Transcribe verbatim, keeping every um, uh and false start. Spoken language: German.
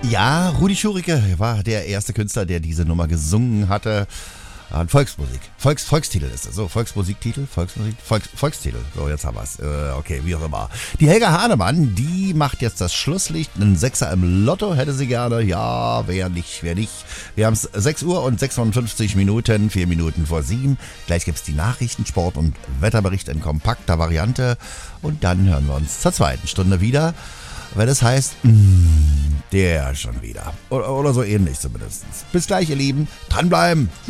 Ja, Rudi Schurike war der erste Künstler, der diese Nummer gesungen hatte. An Volksmusik. Volks, Volkstitel ist es. So, Volksmusiktitel, Volksmusik, Volks, Volkstitel. So, jetzt haben wir es. Äh, okay, wie auch immer. Die Helga Hahnemann, die macht jetzt das Schlusslicht. Einen Sechser im Lotto hätte sie gerne. Ja, wer nicht, wer nicht. Wir haben es sechs Uhr und sechsundfünfzig Minuten, vier Minuten vor sieben. Gleich gibt es die Nachrichten, Sport und Wetterbericht in kompakter Variante. Und dann hören wir uns zur zweiten Stunde wieder. Weil das heißt, mh, der schon wieder. Oder, oder so ähnlich zumindest. Bis gleich, ihr Lieben. Dranbleiben.